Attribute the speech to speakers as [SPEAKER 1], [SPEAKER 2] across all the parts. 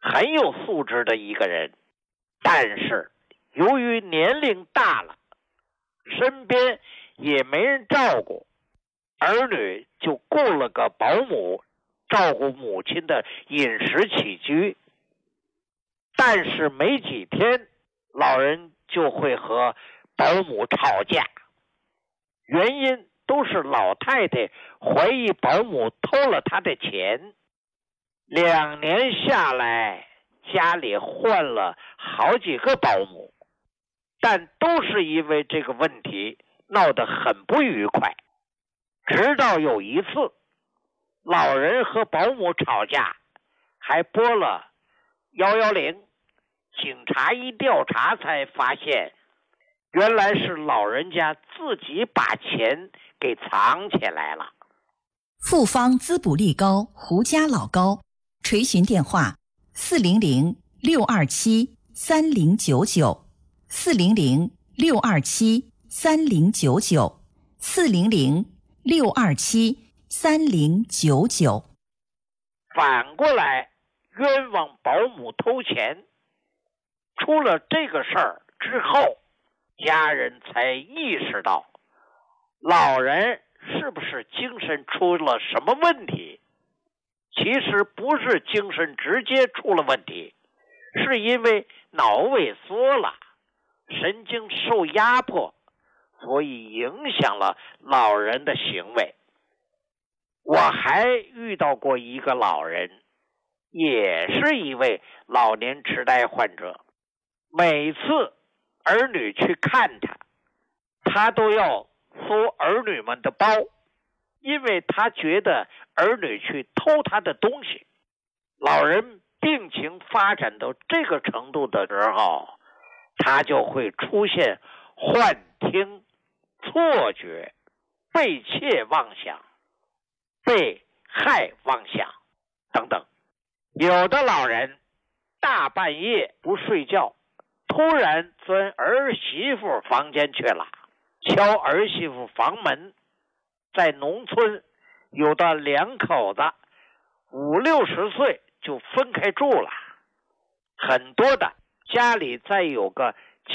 [SPEAKER 1] 很有素质的一个人，但是由于年龄大了，身边也没人照顾，儿女就雇了个保姆照顾母亲的饮食起居。但是没几天，老人就会和保姆吵架，原因都是老太太怀疑保姆偷了她的钱。2年下来，家里换了好几个保姆，但都是因为这个问题闹得很不愉快。直到有一次，老人和保姆吵架，还拨了110，警察一调查才发现，原来是老人家自己把钱给藏起来了。
[SPEAKER 2] 复方滋补力高胡家老膏，垂询电话400-627-3099 400-627-3099 400-627-3099。
[SPEAKER 1] 反过来，冤枉保姆偷钱。出了这个事儿之后，家人才意识到，老人是不是精神出了什么问题？其实不是精神直接出了问题，是因为脑萎缩了，神经受压迫，所以影响了老人的行为。我还遇到过一个老人，也是一位老年痴呆患者，每次儿女去看他，他都要搜儿女们的包，因为他觉得儿女去偷他的东西。老人病情发展到这个程度的时候，他就会出现幻听、错觉、被窃妄想、被害妄想等等。有的老人大半夜不睡觉，突然钻儿媳妇房间去了，敲儿媳妇房门。在农村，有的2口子50-60岁就分开住了，很多的家里再有个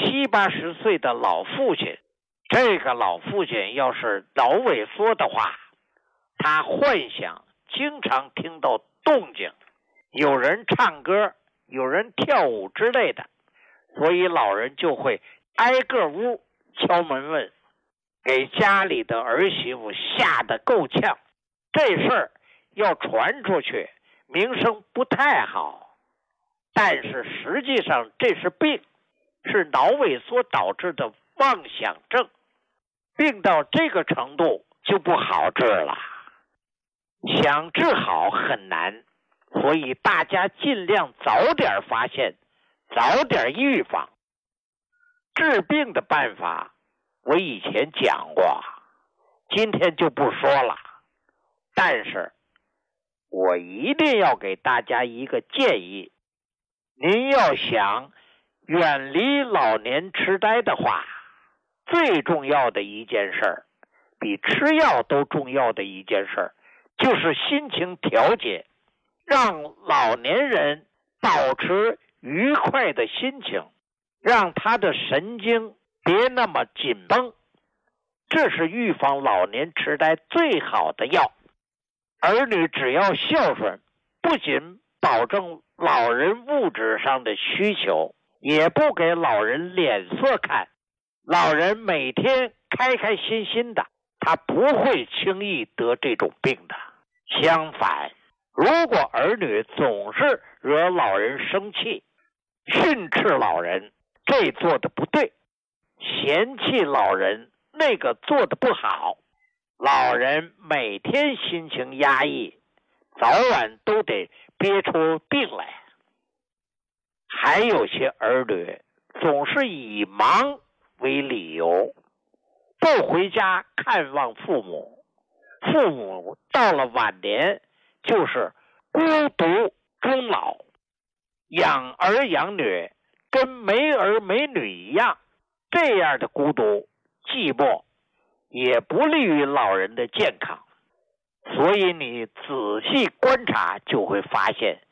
[SPEAKER 1] 70-80岁的老父亲，这个老父亲要是脑萎缩的话，他幻想经常听到动静，有人唱歌，有人跳舞之类的，所以老人就会挨个屋敲门问，给家里的儿媳妇吓得够呛。这事儿要传出去，名声不太好，但是实际上这是病，是脑萎缩导致的妄想症，病到这个程度就不好治了，想治好很难，所以大家尽量早点发现，早点预防。治病的办法我以前讲过，今天就不说了，但是我一定要给大家一个建议，您要想远离老年痴呆的话，最重要的一件事，比吃药都重要的一件事，就是心情调节，让老年人保持愉快的心情，让他的神经别那么紧绷，这是预防老年痴呆最好的药。儿女只要孝顺，不仅保证老人物质上的需求，也不给老人脸色看，老人每天开开心心的，他不会轻易得这种病的。相反，如果儿女总是惹老人生气，训斥老人这做的不对，嫌弃老人那个做的不好，老人每天心情压抑，早晚都得憋出病来。还有些儿女总是以忙为理由，不回家看望父母，父母到了晚年就是孤独终老，养儿养女跟没儿没女一样，这样的孤独寂寞也不利于老人的健康。所以你仔细观察就会发现，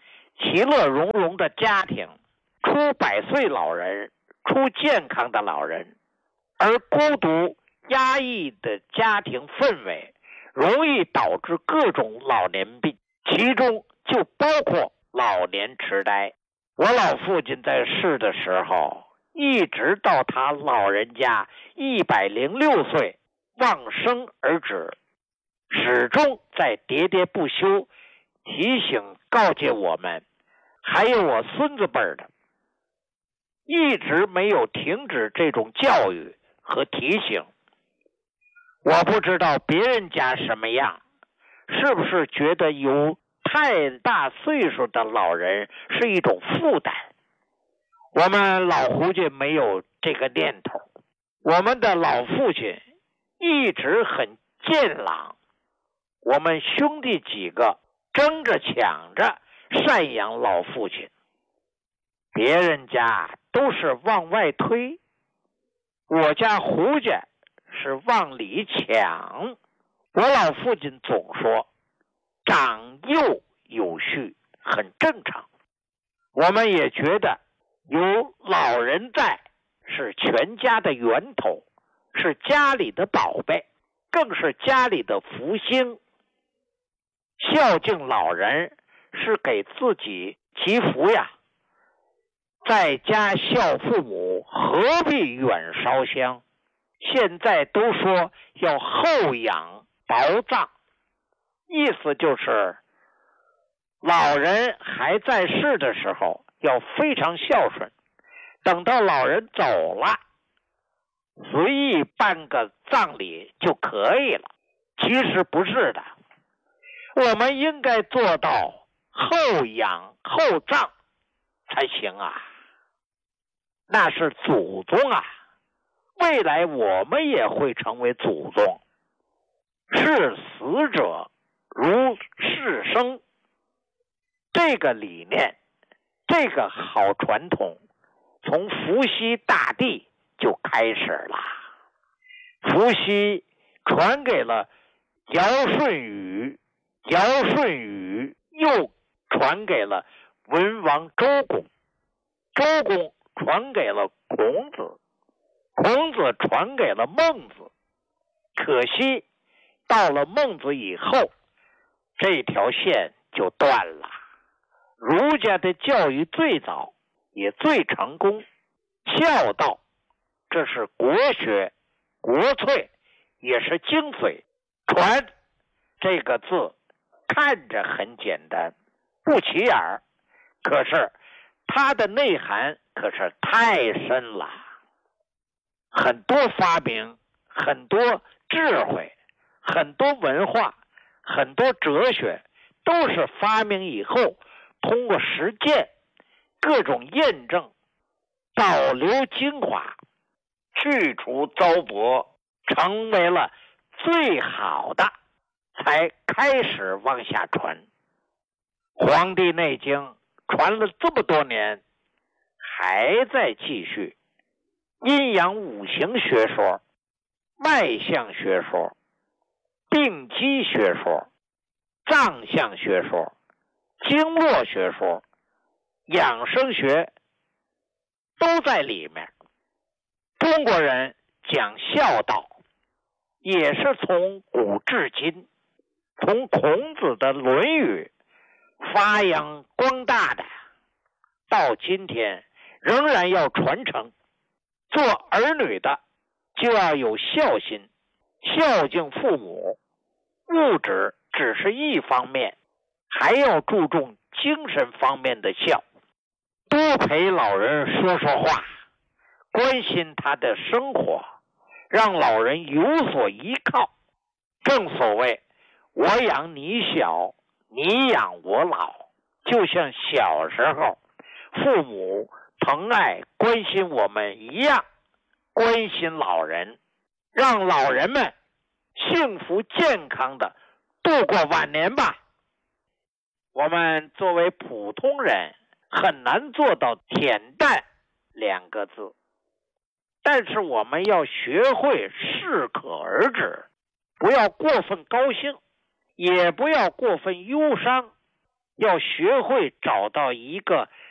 [SPEAKER 1] 其乐融融的家庭，出100岁老人，出健康的老人，而孤独压抑的家庭氛围容易导致各种老年病，其中就包括老年痴呆。我老父亲在世的时候，一直到他老人家106岁往生而止，始终在喋喋不休提醒告诫我们，还有我孙子辈的，一直没有停止这种教育和提醒。我不知道别人家什么样，是不是觉得有太大岁数的老人是一种负担？我们老胡家没有这个念头，我们的老父亲一直很健朗，我们兄弟几个争着抢着赡养老父亲，别人家都是往外推，我家胡家是往里抢。我老父亲总说长幼有序很正常，我们也觉得有老人在是全家的源头，是家里的宝贝，更是家里的福星。孝敬老人是给自己祈福呀，在家孝父母，何必远烧香？现在都说要厚养薄葬，意思就是老人还在世的时候要非常孝顺，等到老人走了，随意办个葬礼就可以了。其实不是的，我们应该做到厚养厚葬才行啊，那是祖宗啊，未来我们也会成为祖宗。视死者如视生，这个理念，这个好传统从伏羲大帝就开始了。伏羲传给了尧舜禹，尧舜禹又传给了文王周公，周公传给了孔子，孔子传给了孟子。可惜到了孟子以后，这条线就断了。儒家的教育最早也最成功，孝道这是国学国粹，也是精髓。传这个字看着很简单不起眼，可是它的内涵可是太深了。很多发明，很多智慧，很多文化，很多哲学，都是发明以后通过实践各种验证，保留精华，去除糟粕，成为了最好的，才开始往下传。黄帝内经传了这么多年，还在继续。阴阳五行学说、脉象学说、病机学说、脏象学说、经络学说、养生学都在里面。中国人讲孝道，也是从古至今，从孔子的《论语》发扬光大的，到今天仍然要传承。做儿女的就要有孝心，孝敬父母，物质只是一方面，还要注重精神方面的孝，多陪老人说说话，关心他的生活，让老人有所依靠。正所谓我养你小，你养我老，就像小时候父母疼爱关心我们一样，关心老人，让老人们幸福健康的度过晚年吧。我们作为普通人很难做到恬淡2个字，但是我们要学会适可而止，不要过分高兴，也不要过分忧伤， 要学会找到一个